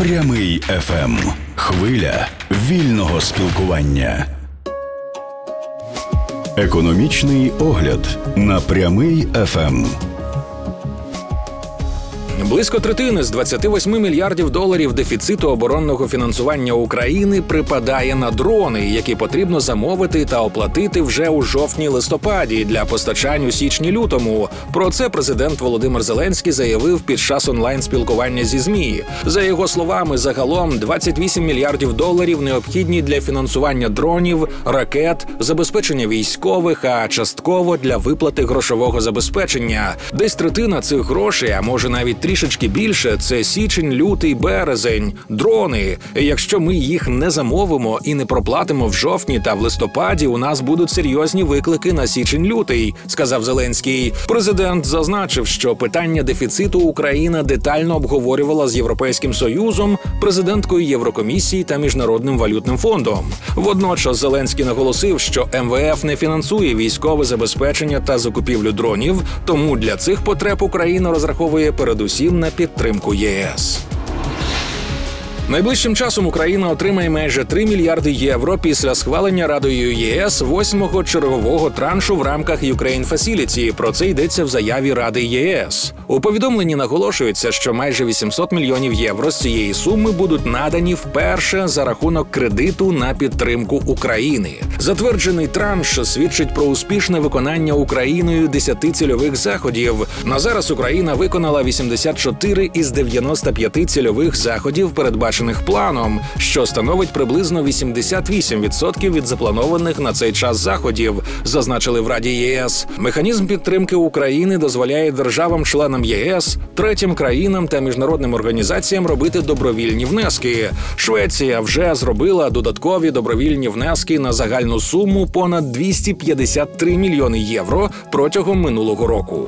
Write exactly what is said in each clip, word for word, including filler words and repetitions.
Прямий еф ем. Хвиля вільного спілкування. Економічний огляд на Прямий еф ем. Близько третини з двадцяти восьми мільярдів доларів дефіциту оборонного фінансування України припадає на дрони, які потрібно замовити та оплатити вже у жовтні-листопаді для постачань у січні-лютому. Про це президент Володимир Зеленський заявив під час онлайн-спілкування зі ЗМІ. За його словами, загалом двадцять вісім мільярдів доларів необхідні для фінансування дронів, ракет, забезпечення військових, а частково для виплати грошового забезпечення. Десь третина цих грошей, а може навіть трішечки більше, це січень, лютий, березень, дрони. Якщо ми їх не замовимо і не проплатимо в жовтні та в листопаді, у нас будуть серйозні виклики на січень-лютий, сказав Зеленський. Президент зазначив, що питання дефіциту Україна детально обговорювала з Європейським Союзом, президенткою Єврокомісії та Міжнародним валютним фондом. Водночас Зеленський наголосив, що ем ве еф не фінансує військове забезпечення та закупівлю дронів, тому для цих потреб Україна розраховує передусім на підтримку ЄС. Найближчим часом Україна отримає майже три мільярди євро після схвалення Радою ЄС восьмого чергового траншу в рамках Ukraine Facility. Про це йдеться в заяві Ради ЄС. У повідомленні наголошується, що майже вісімсот мільйонів євро з цієї суми будуть надані вперше за рахунок кредиту на підтримку України. Затверджений транш свідчить про успішне виконання Україною десяти цільових заходів. На зараз Україна виконала вісімдесят чотири із дев'яноста п'яти цільових заходів, передбачених планом, що становить приблизно вісімдесят вісім відсотків від запланованих на цей час заходів, зазначили в Раді ЄС. Механізм підтримки України дозволяє державам-членам ЄС, третім країнам та міжнародним організаціям робити добровільні внески. Швеція вже зробила додаткові добровільні внески на загальну суму понад двісті п'ятдесят три мільйони євро протягом минулого року.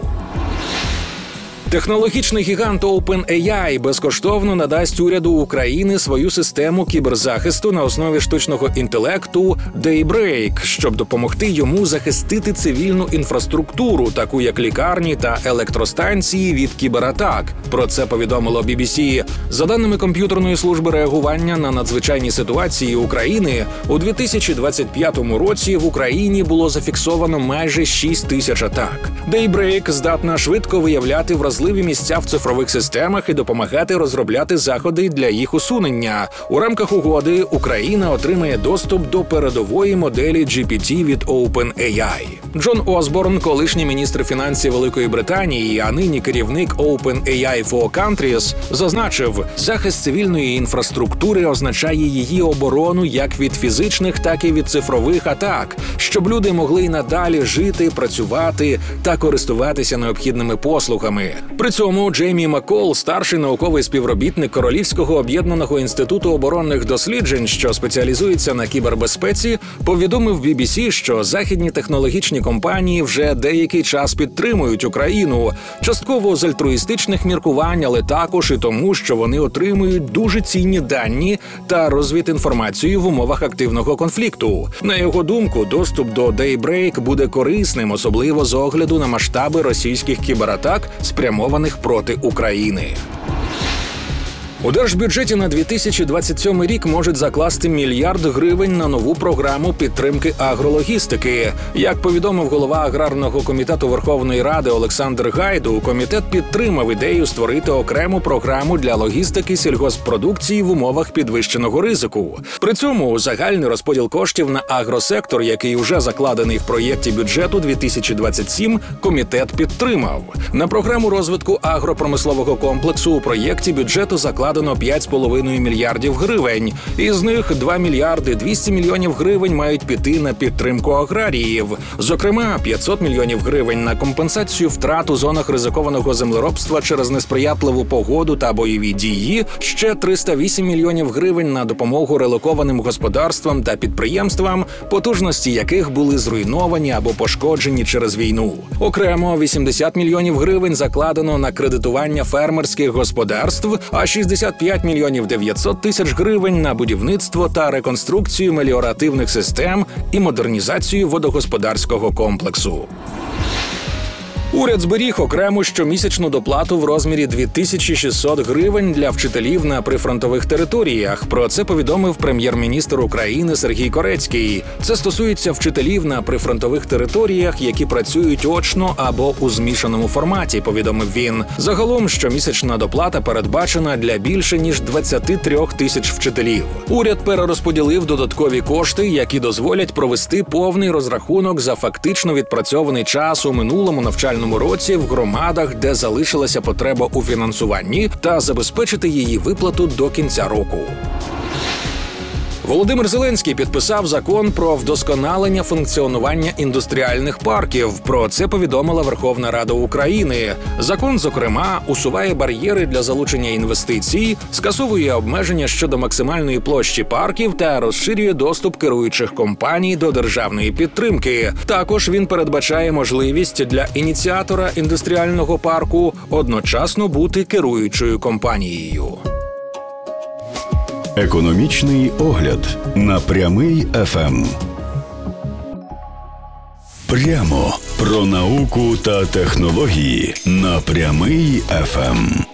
Технологічний гігант OpenAI безкоштовно надасть уряду України свою систему кіберзахисту на основі штучного інтелекту Daybreak, щоб допомогти йому захистити цивільну інфраструктуру, таку як лікарні та електростанції, від кібератак. Про це повідомило бі бі сі. За даними комп'ютерної служби реагування на надзвичайні ситуації України, у дві тисячі двадцять п'ятому році в Україні було зафіксовано майже шість тисяч атак. Daybreak здатна швидко виявляти вразливі місця в цифрових системах і допомагати розробляти заходи для їх усунення. У рамках угоди Україна отримає доступ до передової моделі джі пі ті від OpenAI. Джон Осборн, колишній міністр фінансів Великої Британії, а нині керівник OpenAI for Countries, зазначив, захист цивільної інфраструктури означає її оборону як від фізичних, так і від цифрових атак, щоб люди могли й надалі жити, працювати та користуватися необхідними послугами. При цьому Джеймі Маккол, старший науковий співробітник Королівського об'єднаного інституту оборонних досліджень, що спеціалізується на кібербезпеці, повідомив бі бі сі, що західні технологічні компанії вже деякий час підтримують Україну, частково з альтруїстичних міркувань, але також і тому, що вони отримують дуже цінні дані та розвідінформацію в умовах активного конфлікту. На його думку, доступ до Daybreak буде корисним, особливо з огляду на масштаби російських кібератак, спрямованих проти України. У держбюджеті на дві тисячі двадцять сьомий рік можуть закласти мільярд гривень на нову програму підтримки агрологістики. Як повідомив голова Аграрного комітету Верховної Ради Олександр Гайду, комітет підтримав ідею створити окрему програму для логістики сільгосппродукції в умовах підвищеного ризику. При цьому загальний розподіл коштів на агросектор, який уже закладений в проєкті бюджету дві тисячі двадцять сім, комітет підтримав. На програму розвитку агропромислового комплексу у проєкті бюджету закладено п'ять з половиною мільярдів гривень. Із них два мільярди двісті мільйонів гривень мають піти на підтримку аграріїв. Зокрема, п'ятсот мільйонів гривень на компенсацію втрат у зонах ризикованого землеробства через несприятливу погоду та бойові дії, ще триста вісім мільйонів гривень на допомогу релокованим господарствам та підприємствам, потужності яких були зруйновані або пошкоджені через війну. Окремо вісімдесят мільйонів гривень закладено на кредитування фермерських господарств, а шістдесят п'ять мільйонів дев'ятсот тисяч гривень на будівництво та реконструкцію меліоративних систем і модернізацію водогосподарського комплексу. Уряд зберіг окрему щомісячну доплату в розмірі дві тисячі шістсот гривень для вчителів на прифронтових територіях. Про це повідомив прем'єр-міністр України Сергій Корецький. Це стосується вчителів на прифронтових територіях, які працюють очно або у змішаному форматі, повідомив він. Загалом щомісячна доплата передбачена для більше ніж двадцяти трьох тисяч вчителів. Уряд перерозподілив додаткові кошти, які дозволять провести повний розрахунок за фактично відпрацьований час у минулому навчальному році в громадах, де залишилася потреба у фінансуванні, та забезпечити її виплату до кінця року. Володимир Зеленський підписав закон про вдосконалення функціонування індустріальних парків. Про це повідомила Верховна Рада України. Закон, зокрема, усуває бар'єри для залучення інвестицій, скасовує обмеження щодо максимальної площі парків та розширює доступ керуючих компаній до державної підтримки. Також він передбачає можливість для ініціатора індустріального парку одночасно бути керуючою компанією. Економічний огляд на Прямий еф ем. Прямо про науку та технології на Прямий еф ем.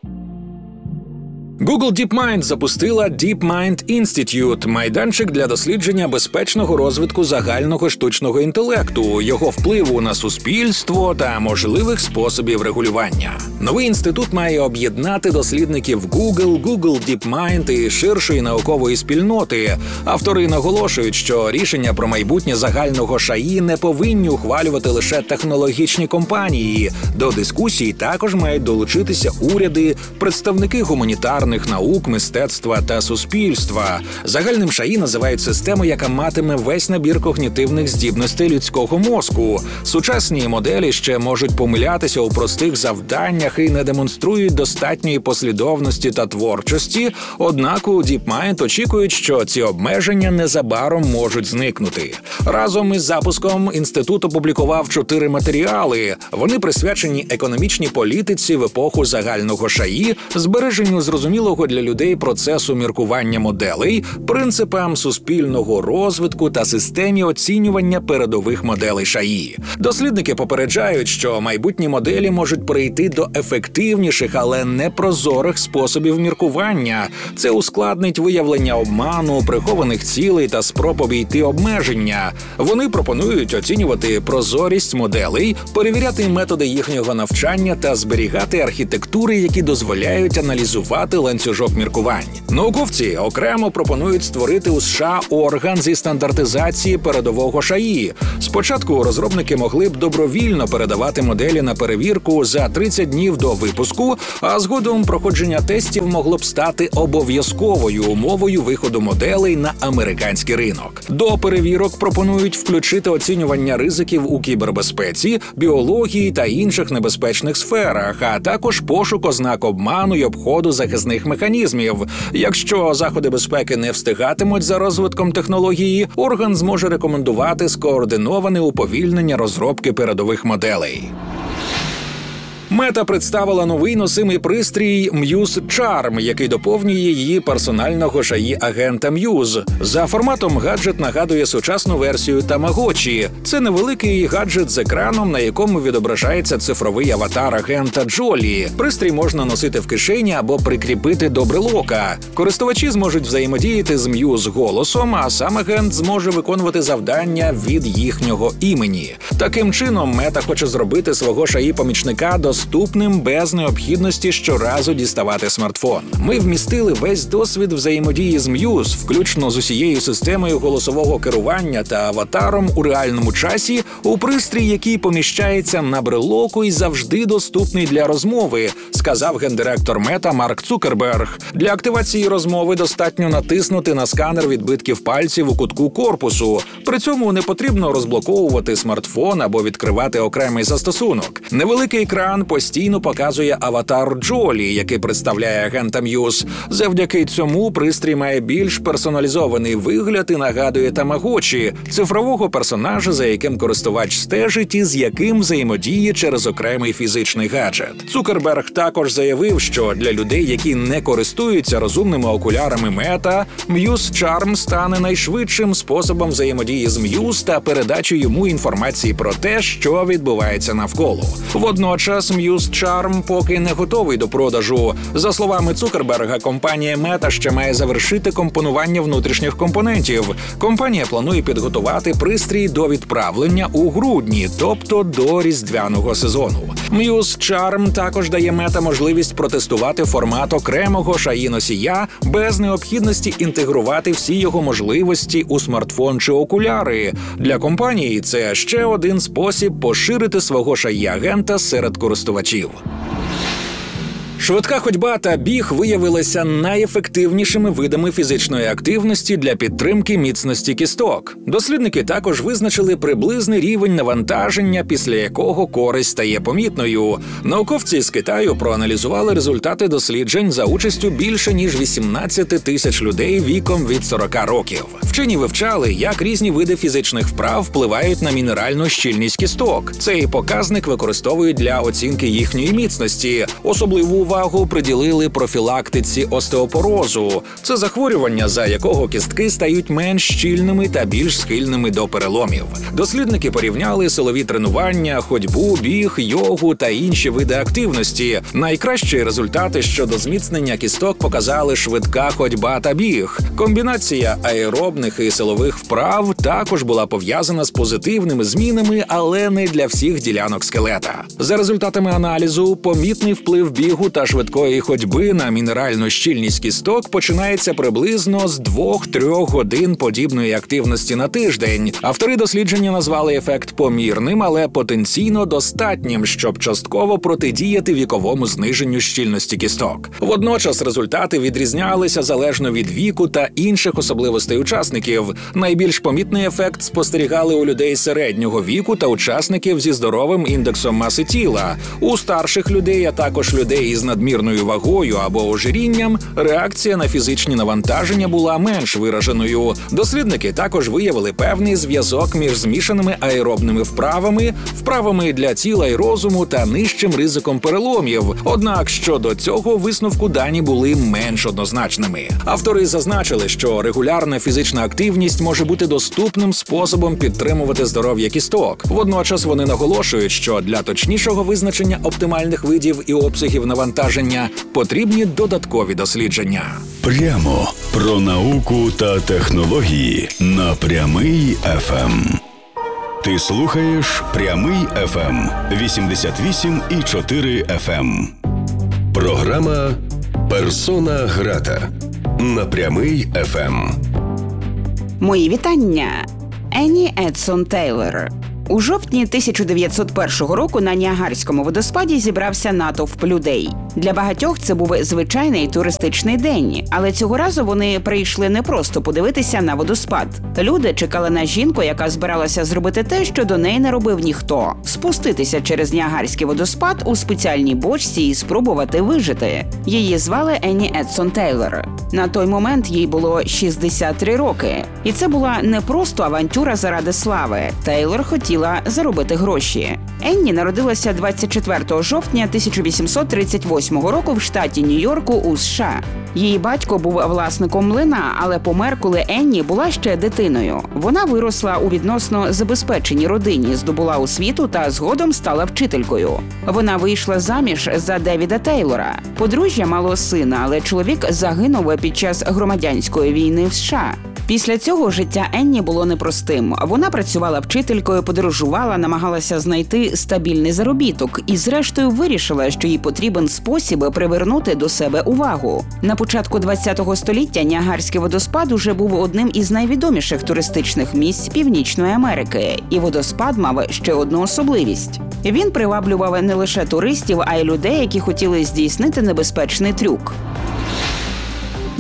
Google DeepMind запустила DeepMind Institute – майданчик для дослідження безпечного розвитку загального штучного інтелекту, його впливу на суспільство та можливих способів регулювання. Новий інститут має об'єднати дослідників Google, Google DeepMind і ширшої наукової спільноти. Автори наголошують, що рішення про майбутнє загального ШАІ не повинні ухвалювати лише технологічні компанії. До дискусії також мають долучитися уряди, представники гуманітарних наук, мистецтва та суспільства. Загальним ШАІ називають систему, яка матиме весь набір когнітивних здібностей людського мозку. Сучасні моделі ще можуть помилятися у простих завданнях і не демонструють достатньої послідовності та творчості, однак у DeepMind очікують, що ці обмеження незабаром можуть зникнути. Разом із запуском інститут опублікував чотири матеріали. Вони присвячені економічній політиці в епоху загального ШАІ, збереженню зрозумілого для людей процесу міркування моделей, принципам суспільного розвитку та системі оцінювання передових моделей ШАІ. Дослідники попереджають, що майбутні моделі можуть перейти до ефективніших, але непрозорих способів міркування. Це ускладнить виявлення обману, прихованих цілей та спроб обійти обмеження. Вони пропонують оцінювати прозорість моделей, перевіряти методи їхнього навчання та зберігати архітектури, які дозволяють аналізувати ланцюжок міркувань. Науковці окремо пропонують створити у США орган зі стандартизації передового ШАІ. Спочатку розробники могли б добровільно передавати моделі на перевірку за тридцять днів до випуску, а згодом проходження тестів могло б стати обов'язковою умовою виходу моделей на американський ринок. До перевірок пропонують включити оцінювання ризиків у кібербезпеці, біології та інших небезпечних сферах, а також пошук ознак обману й обходу захисних механізмів. Якщо заходи безпеки не встигатимуть за розвитком технології, орган зможе рекомендувати скоординоване уповільнення розробки передових моделей. Мета представила новий носимий пристрій Muse Charm, який доповнює її персонального ШАІ-агента Muse. За форматом гаджет нагадує сучасну версію Tamagotchi. Це невеликий гаджет з екраном, на якому відображається цифровий аватар агента Джолі. Пристрій можна носити в кишені або прикріпити до брелока. Користувачі зможуть взаємодіяти з Muse голосом, а сам агент зможе виконувати завдання від їхнього імені. Таким чином, Мета хоче зробити свого ШАІ-помічника до доступним без необхідності щоразу діставати смартфон. Ми вмістили весь досвід взаємодії з Muse, включно з усією системою голосового керування та аватаром у реальному часі, у пристрій, який поміщається на брелоку і завжди доступний для розмови, сказав гендиректор Мета Марк Цукерберг. Для активації розмови достатньо натиснути на сканер відбитків пальців у кутку корпусу. При цьому не потрібно розблоковувати смартфон або відкривати окремий застосунок. Невеликий екран постійно показує аватар Джолі, який представляє агента М'юз. Завдяки цьому пристрій має більш персоналізований вигляд і нагадує тамагочі – цифрового персонажа, за яким користувач стежить і з яким взаємодіє через окремий фізичний гаджет. Цукерберг також заявив, що для людей, які не користуються розумними окулярами Мета, Muse Charm стане найшвидшим способом взаємодії з Muse та передачі йому інформації про те, що відбувається навколо. Водночас Muse Charm поки не готовий до продажу. За словами Цукерберга, компанія Мета ще має завершити компонування внутрішніх компонентів. Компанія планує підготувати пристрій до відправлення у грудні, тобто до різдвяного сезону. Muse Charm також дає Мета можливість протестувати формат окремого шаї-носія без необхідності інтегрувати всі його можливості у смартфон чи окуляри. Для компанії це ще один спосіб поширити свого шаї-агента серед користувачів. Швидка ходьба та біг виявилися найефективнішими видами фізичної активності для підтримки міцності кісток. Дослідники також визначили приблизний рівень навантаження, після якого користь стає помітною. Науковці з Китаю проаналізували результати досліджень за участю більше ніж вісімнадцять тисяч людей віком від сорока років. Вчені вивчали, як різні види фізичних вправ впливають на мінеральну щільність кісток. Цей показник використовують для оцінки їхньої міцності. Особливу увагу приділили профілактиці остеопорозу. Це захворювання, за якого кістки стають менш щільними та більш схильними до переломів. Дослідники порівняли силові тренування, ходьбу, біг, йогу та інші види активності. Найкращі результати щодо зміцнення кісток показали швидка ходьба та біг. Комбінація аеробних і силових вправ також була пов'язана з позитивними змінами, але не для всіх ділянок скелета. За результатами аналізу, помітний вплив бігу та швидкої ходьби на мінеральну щільність кісток починається приблизно з двох-трьох годин подібної активності на тиждень. Автори дослідження назвали ефект помірним, але потенційно достатнім, щоб частково протидіяти віковому зниженню щільності кісток. Водночас результати відрізнялися залежно від віку та інших особливостей учасників. Найбільш помітний ефект спостерігали у людей середнього віку та учасників зі здоровим індексом маси тіла. У старших людей, а також людей із надмірною вагою або ожирінням, реакція на фізичні навантаження була менш вираженою. Дослідники також виявили певний зв'язок між змішаними аеробними вправами, вправами для тіла і розуму та нижчим ризиком переломів. Однак щодо цього висновку дані були менш однозначними. Автори зазначили, що регулярна фізична активність може бути доступним способом підтримувати здоров'я кісток. Водночас вони наголошують, що для точнішого визначення оптимальних видів і обсягів навантаження потрібні додаткові дослідження. Прямо про науку та технології на Прямий еф ем. Ти слухаєш Прямий еф ем вісімдесят вісім і чотири еф ем. Програма «Персона грата» на Прямий еф ем. Мої вітання. Енні Едсон Тейлор. У жовтні тисяча дев'ятсот першого року на Ніагарському водоспаді зібрався натовп людей. Для багатьох це був звичайний туристичний день, але цього разу вони прийшли не просто подивитися на водоспад. Люди чекали на жінку, яка збиралася зробити те, що до неї не робив ніхто – спуститися через Ніагарський водоспад у спеціальній бочці і спробувати вижити. Її звали Енні Едсон Тейлор. На той момент їй було шістдесят три роки. І це була не просто авантюра заради слави. Тейлор хотіла заробити гроші. Енні народилася двадцять четвертого жовтня тисяча вісімсот тридцять восьмого року в штаті Нью-Йорку у США. Її батько був власником млина, але помер, коли Енні була ще дитиною. Вона виросла у відносно забезпеченій родині, здобула освіту та згодом стала вчителькою. Вона вийшла заміж за Девіда Тейлора. Подружжя мало сина, але чоловік загинув під час громадянської війни в США. Після цього життя Енні було непростим. Вона працювала вчителькою, подорожувала, намагалася знайти стабільний заробіток і зрештою вирішила, що їй потрібен спосіб привернути до себе увагу. На початку ХХ століття Ніагарський водоспад уже був одним із найвідоміших туристичних місць Північної Америки, і водоспад мав ще одну особливість. Він приваблював не лише туристів, а й людей, які хотіли здійснити небезпечний трюк.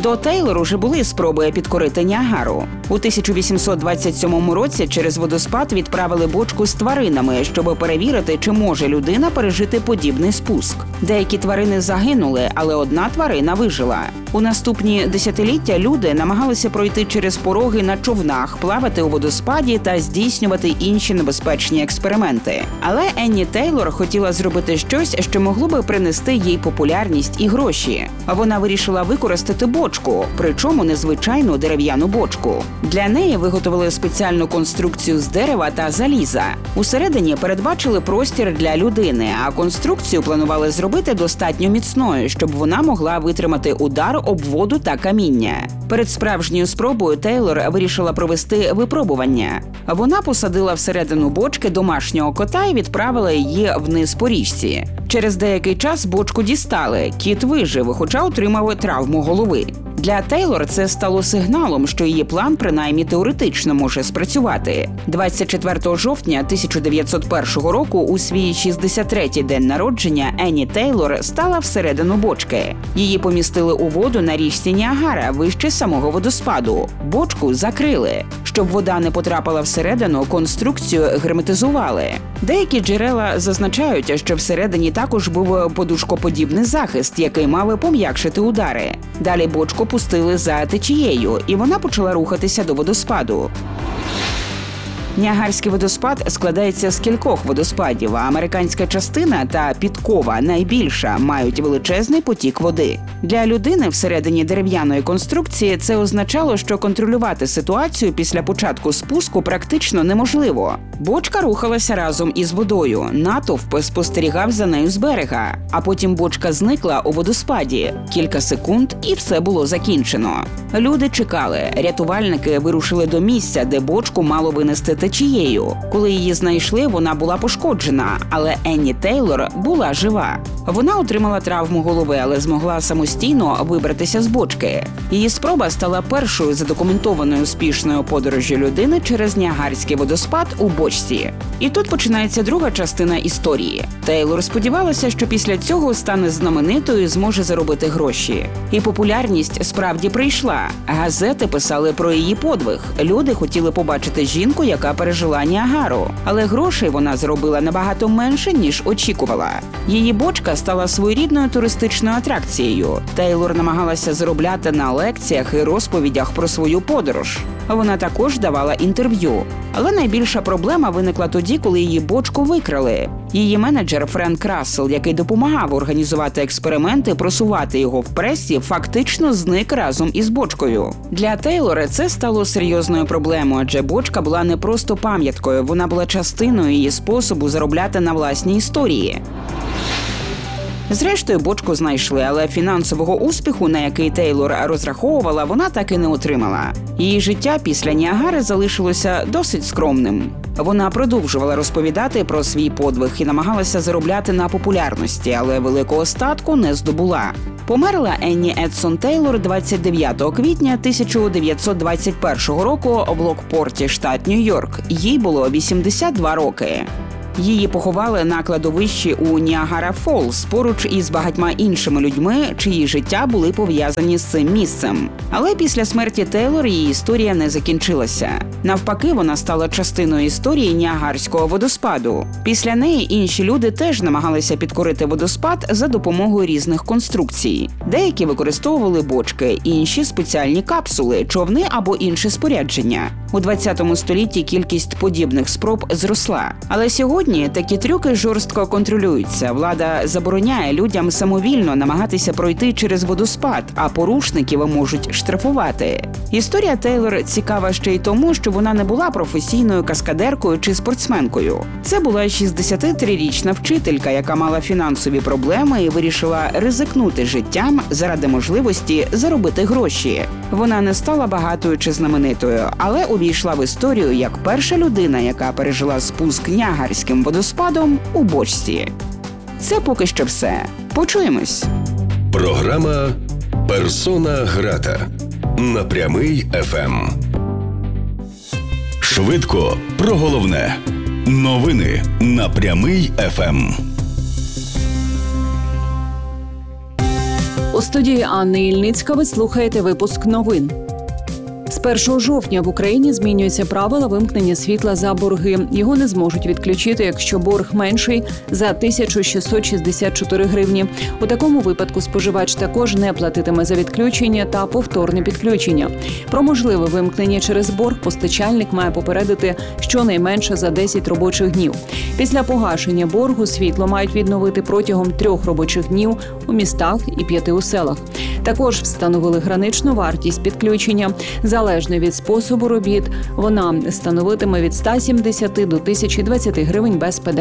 До Тейлор уже були спроби підкорити Ніагару. У тисяча вісімсот двадцять сьомому році через водоспад відправили бочку з тваринами, щоб перевірити, чи може людина пережити подібний спуск. Деякі тварини загинули, але одна тварина вижила. У наступні десятиліття люди намагалися пройти через пороги на човнах, плавати у водоспаді та здійснювати інші небезпечні експерименти. Але Енні Тейлор хотіла зробити щось, що могло би принести їй популярність і гроші. Вона вирішила використати бочку, причому незвичайну дерев'яну бочку. Для неї виготовили спеціальну конструкцію з дерева та заліза. Усередині передбачили простір для людини, а конструкцію планували зробити достатньо міцною, щоб вона могла витримати удар об воду та каміння. Перед справжньою спробою Тейлор вирішила провести випробування. Вона посадила всередину бочки домашнього кота і відправила її вниз по річці. Через деякий час бочку дістали. Кіт вижив, хоча отримав травму голови. Для Тейлор це стало сигналом, що її план принаймні теоретично може спрацювати. двадцять четвертого жовтня тисяча дев'ятсот першого року у свій шістдесят третій день народження Енні Тейлор стала всередину бочки. Її помістили у воду на річці Ніагара, вище самого водоспаду. Бочку закрили. Щоб вода не потрапила всередину, конструкцію герметизували. Деякі джерела зазначають, що всередині також був подушкоподібний захист, який мав пом'якшити удари. Далі бочку пустили за течією, і вона почала рухатися до водоспаду. Ніагарський водоспад складається з кількох водоспадів, а американська частина та підкова, найбільша, мають величезний потік води. Для людини всередині дерев'яної конструкції це означало, що контролювати ситуацію після початку спуску практично неможливо. Бочка рухалася разом із водою, натовп спостерігав за нею з берега, а потім бочка зникла у водоспаді. Кілька секунд і все було закінчено. Люди чекали, рятувальники вирушили до місця, де бочку мало винести течією. Коли її знайшли, вона була пошкоджена, але Енні Тейлор була жива. Вона отримала травму голови, але змогла самостійно вибратися з бочки. Її спроба стала першою задокументованою успішною подорожю людини через Ніагарський водоспад у бочці. І тут починається друга частина історії. Тейлор сподівалася, що після цього стане знаменитою і зможе заробити гроші. І популярність справді прийшла. Газети писали про її подвиг. Люди хотіли побачити жінку, яка пережила Ніагару. Але грошей вона заробила набагато менше, ніж очікувала. Її бочка стала своєрідною туристичною атракцією. Тейлор намагалася заробляти на лекціях і розповідях про свою подорож. Вона також давала інтерв'ю. Але найбільша проблема виникла тоді, коли її бочку викрали. Її менеджер Френк Рассел, який допомагав організувати експерименти, просувати його в пресі, фактично зник разом із бочкою. Для Тейлора це стало серйозною проблемою, адже бочка була не просто пам'яткою, вона була частиною її способу заробляти на власній історії. Зрештою, бочку знайшли, але фінансового успіху, на який Тейлор розраховувала, вона так і не отримала. Її життя після Ніагари залишилося досить скромним. Вона продовжувала розповідати про свій подвиг і намагалася заробляти на популярності, але великого статку не здобула. Померла Енні Едсон Тейлор двадцять дев'ятого квітня тисяча дев'ятсот двадцять першого року у Локпорті, штат Нью-Йорк. Їй було вісімдесят два роки. Її поховали на кладовищі у Ніагара-Фоллс поруч із багатьма іншими людьми, чиї життя були пов'язані з цим місцем. Але після смерті Тейлор її історія не закінчилася. Навпаки, вона стала частиною історії Ніагарського водоспаду. Після неї інші люди теж намагалися підкорити водоспад за допомогою різних конструкцій. Деякі використовували бочки, інші – спеціальні капсули, човни або інше спорядження. У двадцятому столітті кількість подібних спроб зросла. Але сьогодні такі трюки жорстко контролюються. Влада забороняє людям самовільно намагатися пройти через водоспад, а порушників можуть штрафувати. Історія Тейлор цікава ще й тому, що вона не була професійною каскадеркою чи спортсменкою. Це була шістдесятитрирічна вчителька, яка мала фінансові проблеми і вирішила ризикнути життям заради можливості заробити гроші. Вона не стала багатою чи знаменитою, але увійшла в історію як перша людина, яка пережила спуск Ніагарським водоспадом у бочці. Це поки що все. Почуємось. Програма «Персона грата» на Прямий еф ем. Швидко про головне. Новини на Прямий еф ем. У студії Анни Ільницька ви слухаєте випуск новин. З першого жовтня в Україні змінюються правила вимкнення світла за борги. Його не зможуть відключити, якщо борг менший за тисячу шістсот шістдесят чотири гривні. У такому випадку споживач також не платитиме за відключення та повторне підключення. Про можливе вимкнення через борг постачальник має попередити щонайменше за десять робочих днів. Після погашення боргу світло мають відновити протягом трьох робочих днів у містах і п'яти у селах. Також встановили граничну вартість підключення. Залежно від способу робіт, вона становитиме від ста сімдесяти до тисячі двадцяти гривень без ПДВ.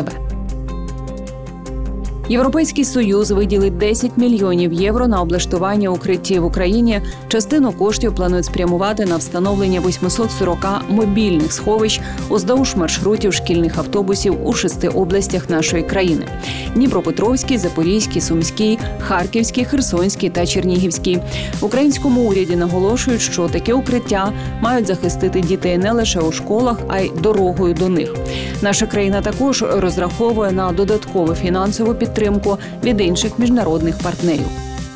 Європейський Союз виділить десять мільйонів євро на облаштування укриттів в Україні. Частину коштів планують спрямувати на встановлення восьмисот сорок мобільних сховищ уздовж маршрутів шкільних автобусів у шести областях нашої країни – Дніпропетровській, Запорізькій, Сумській, Харківській, Херсонській та Чернігівській. В українському уряді наголошують, що таке укриття мають захистити дітей не лише у школах, а й дорогою до них. Наша країна також розраховує на додаткову фінансову підтримку підтримку від інших міжнародних партнерів.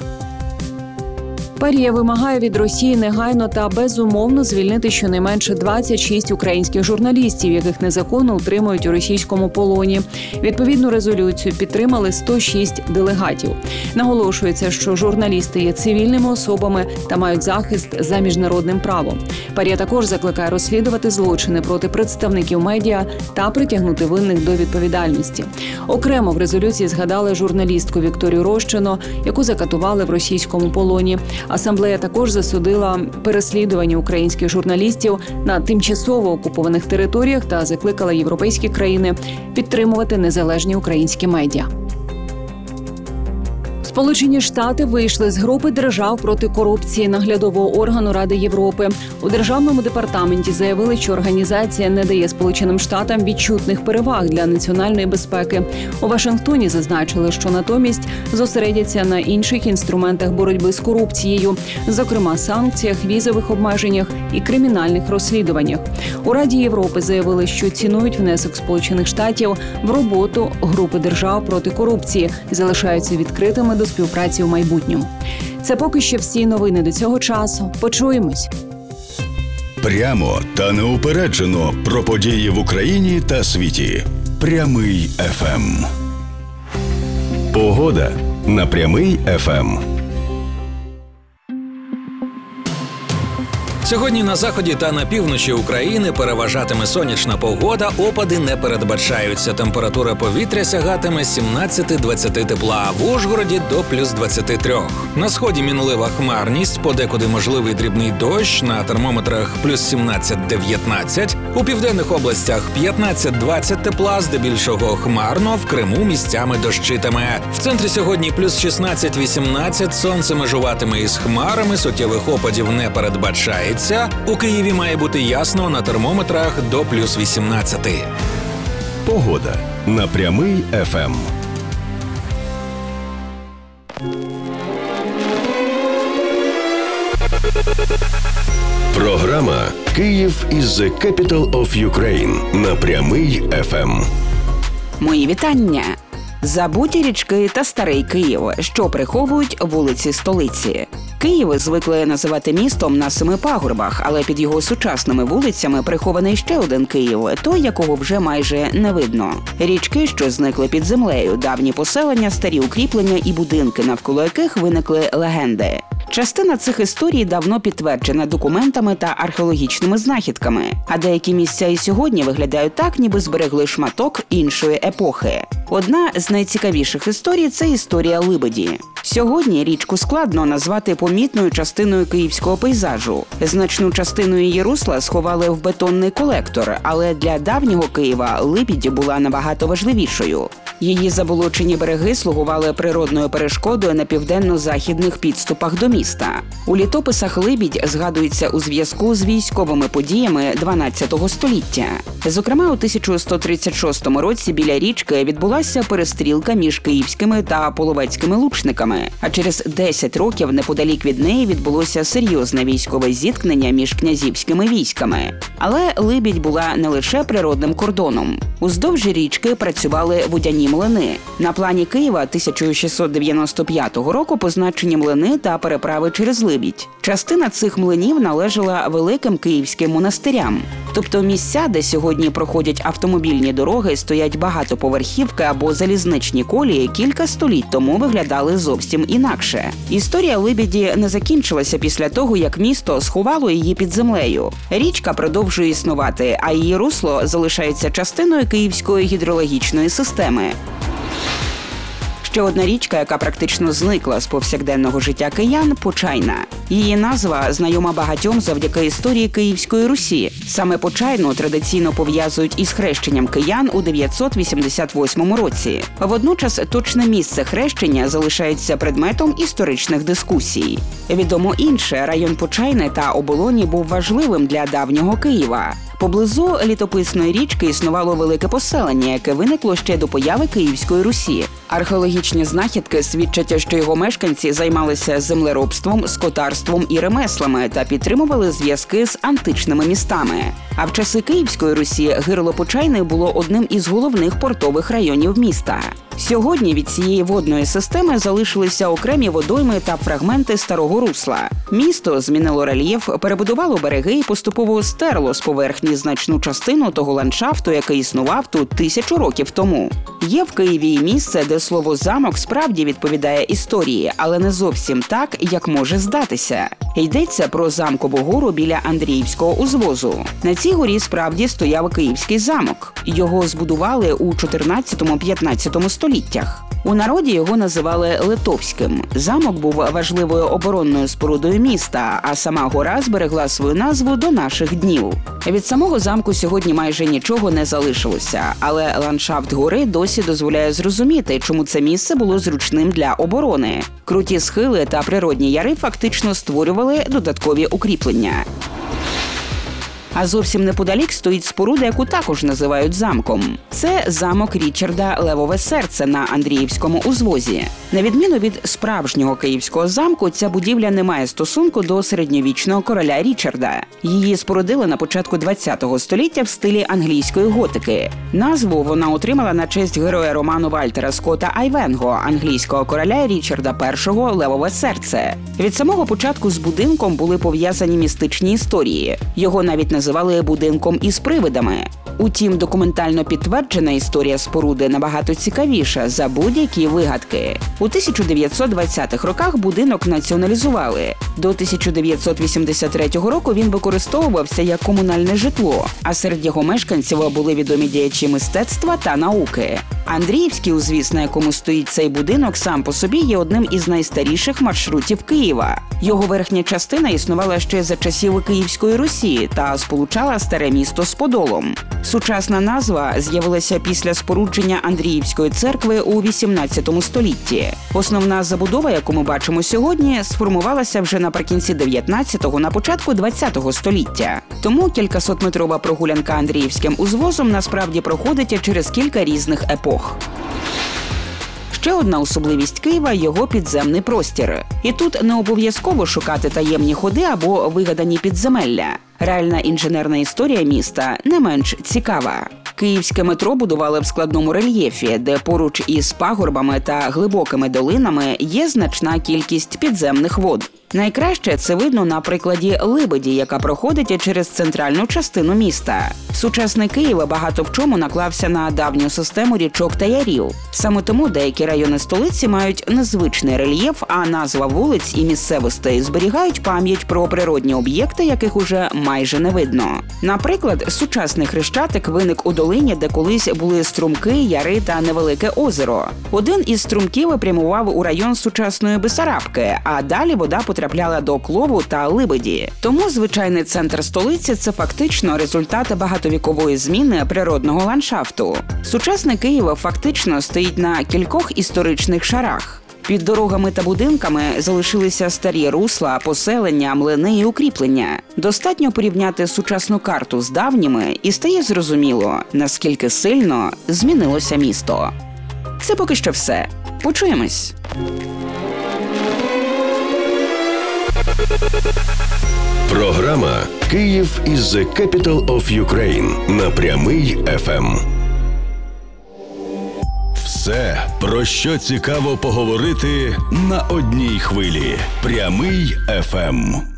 Парія вимагає від Росії негайно та безумовно звільнити щонайменше двадцять шість українських журналістів, яких незаконно утримують у російському полоні. Відповідну резолюцію підтримали сто шість делегатів. Наголошується, що журналісти є цивільними особами та мають захист за міжнародним правом. Парія також закликає розслідувати злочини проти представників медіа та притягнути винних до відповідальності. Окремо в резолюції згадали журналістку Вікторію Рощину, яку закатували в російському полоні. Асамблея також засудила переслідування українських журналістів на тимчасово окупованих територіях та закликала європейські країни підтримувати незалежні українські медіа. Сполучені Штати вийшли з групи держав проти корупції наглядового органу Ради Європи. У Державному департаменті заявили, що організація не дає Сполученим Штатам відчутних переваг для національної безпеки. У Вашингтоні зазначили, що натомість зосередяться на інших інструментах боротьби з корупцією, зокрема санкціях, візових обмеженнях і кримінальних розслідуваннях. У Раді Європи заявили, що цінують внесок Сполучених Штатів в роботу групи держав проти корупції і залишаються відкритими до співпраці в майбутньому. Це поки що всі новини до цього часу. Почуємось. Прямо та неупереджено про події в Україні та світі. Прямий еф ем. Погода на Прямий еф ем. Сьогодні на заході та на півночі України переважатиме сонячна погода, опади не передбачаються. Температура повітря сягатиме сімнадцять-двадцять тепла, в Ужгороді до плюс двадцять три. На сході мінлива хмарність, подекуди можливий дрібний дощ, на термометрах плюс сімнадцять-дев'ятнадцять. У південних областях п'ятнадцять-двадцять тепла, здебільшого хмарно, в Криму місцями дощитиме. В центрі сьогодні плюс шістнадцять-вісімнадцять, сонце межуватиме із хмарами, суттєвих опадів не передбачається. У Києві має бути ясно, на термометрах до плюс вісімнадцять. Погода на Прямий еф ем. Програма «Київ is the capital of Ukraine» на Прямий еф ем. Мої вітання! Забуті річки та старий Київ, що приховують вулиці столиці. Київ звикли називати містом на семи пагорбах, але під його сучасними вулицями прихований ще один Київ, той, якого вже майже не видно. Річки, що зникли під землею, давні поселення, старі укріплення і будинки, навколо яких виникли легенди. Частина цих історій давно підтверджена документами та археологічними знахідками, а деякі місця і сьогодні виглядають так, ніби зберегли шматок іншої епохи. Одна з найцікавіших історій – це історія Либеді. Сьогодні річку складно назвати помітною частиною київського пейзажу. Значну частину її русла сховали в бетонний колектор, але для давнього Києва Либідь була набагато важливішою. Її заболочені береги слугували природною перешкодою на південно-західних підступах до міста. У літописах Либідь згадується у зв'язку з військовими подіями дванадцятого століття. Зокрема, у тисяча сто тридцять шостому році біля річки відбулася перестрілка між київськими та половецькими лучниками, а через десять років неподалік від неї відбулося серйозне військове зіткнення між князівськими військами. Але Либідь була не лише природним кордоном. Уздовж річки працювали водяні млини. На плані Києва тисяча шістсот дев'яносто п'ятого року позначені млини та переправи через Либідь. Частина цих млинів належала великим київським монастирям. Тобто місця, де сьогодні проходять автомобільні дороги, стоять багатоповерхівки або залізничні колії, кілька століть тому виглядали зовсім інакше. Історія Либіді не закінчилася після того, як місто сховало її під землею. Річка продовжує існувати, а її русло залишається частиною київської гідрологічної системи. Ще одна річка, яка практично зникла з повсякденного життя киян – Почайна. Її назва знайома багатьом завдяки історії Київської Русі. Саме Почайну традиційно пов'язують із хрещенням киян у дев'ятсот вісімдесят восьмому році. Водночас точне місце хрещення залишається предметом історичних дискусій. Відомо інше, район Почайни та Оболоні був важливим для давнього Києва. Поблизу літописної річки існувало велике поселення, яке виникло ще до появи Київської Русі. Археологічні знахідки свідчать, що його мешканці займалися землеробством, скотарством і ремеслами та підтримували зв'язки з античними містами. А в часи Київської Русі гирло Почайни було одним із головних портових районів міста. Сьогодні від цієї водної системи залишилися окремі водойми та фрагменти старого русла. Місто змінило рельєф, перебудувало береги і поступово стерло з поверхні значну частину того ландшафту, який існував тут тисячу років тому. Є в Києві і місце, де слово «замок» справді відповідає історії, але не зовсім так, як може здатися. Йдеться про Замкову гору біля Андріївського узвозу. На цій горі справді стояв Київський замок. Його збудували у чотирнадцятому-п'ятнадцятому століттях. У народі його називали Литовським. Замок був важливою оборонною спорудою міста, а сама гора зберегла свою назву до наших днів. Від самого замку сьогодні майже нічого не залишилося, але ландшафт гори досі дозволяє зрозуміти, чому це місце було зручним для оборони. Круті схили та природні яри фактично створювали додаткові укріплення. А зовсім неподалік стоїть споруда, яку також називають замком. Це замок Річарда Левове серце на Андріївському узвозі. На відміну від справжнього київського замку, ця будівля не має стосунку до середньовічного короля Річарда. Її спорудили на початку ХХ століття в стилі англійської готики. Назву вона отримала на честь героя роману Вальтера Скотта Айвенго, англійського короля Річарда Першого Левове серце. Від самого початку з будинком були пов'язані містичні історії. Його навіть називали будинком із привидами. Утім, документально підтверджена історія споруди набагато цікавіша за будь-які вигадки. У тисяча дев'ятсот двадцятих роках будинок націоналізували. До тисяча дев'ятсот вісімдесят третього року він використовувався як комунальне житло, а серед його мешканців були відомі діячі мистецтва та науки. Андріївський узвіз, на якому стоїть цей будинок, сам по собі є одним із найстаріших маршрутів Києва. Його верхня частина існувала ще за часів Київської Русі та сполучала старе місто з Подолом. Сучасна назва з'явилася після спорудження Андріївської церкви у вісімнадцятому столітті. Основна забудова, яку ми бачимо сьогодні, сформувалася вже наприкінці дев'ятнадцятого, на початку двадцятого століття. Тому кількасотметрова прогулянка Андріївським узвозом насправді проходить через кілька різних епох. Ще одна особливість Києва – його підземний простір. І тут не обов'язково шукати таємні ходи або вигадані підземелля. Реальна інженерна історія міста не менш цікава. Київське метро будували в складному рельєфі, де поруч із пагорбами та глибокими долинами є значна кількість підземних вод. Найкраще це видно на прикладі Либеді, яка проходить через центральну частину міста. Сучасний Київ багато в чому наклався на давню систему річок та ярів. Саме тому деякі райони столиці мають незвичний рельєф, а назва вулиць і місцевостей зберігають пам'ять про природні об'єкти, яких уже майже не видно. Наприклад, сучасний Хрещатик виник у долині, де колись були струмки, яри та невелике озеро. Один із струмків прямував у район сучасної Бесарабки, а далі вода потрапляла до Клову та Либеді. Тому звичайний центр столиці – це фактично результат багатовікової зміни природного ландшафту. Сучасний Київ фактично стоїть на кількох історичних шарах. Під дорогами та будинками залишилися старі русла, поселення, млини і укріплення. Достатньо порівняти сучасну карту з давніми і стає зрозуміло, наскільки сильно змінилося місто. Це поки що все. Почуємось! Програма «Київ is the capital of Ukraine» на Прямий еф ем. Все, про що цікаво поговорити на одній хвилі. Прямий еф ем.